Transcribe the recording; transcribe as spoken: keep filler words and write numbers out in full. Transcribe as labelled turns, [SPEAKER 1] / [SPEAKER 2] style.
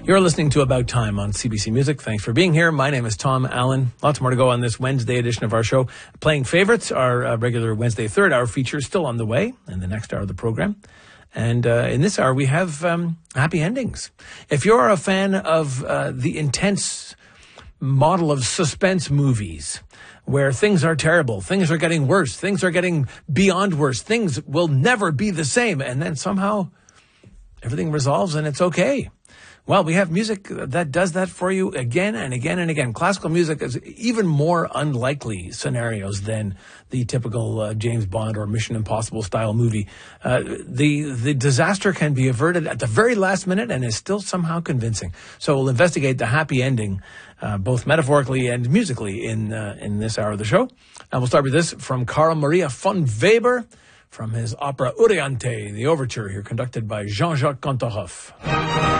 [SPEAKER 1] You're listening to About Time on C B C Music. Thanks for being here. My name is Tom Allen. Lots more to go on this Wednesday edition of our show. Playing Favorites, our uh, regular Wednesday third hour feature, is still on the way in the next hour of the program. And uh, in this hour, we have um, happy endings. If you're a fan of uh, the intense model of suspense movies, where things are terrible, things are getting worse, things are getting beyond worse, things will never be the same, and then somehow everything resolves and it's okay. Well, we have music that does that for you again and again and again. Classical music is even more unlikely scenarios than the typical uh, James Bond or Mission Impossible style movie. Uh, the the disaster can be averted at the very last minute and is still somehow convincing. So we'll investigate the happy ending, uh, both metaphorically and musically, in uh, in this hour of the show. And we'll start with this from Carl Maria von Weber from his opera Euryanthe, the overture here, conducted by Jean-Jacques Cantoroff.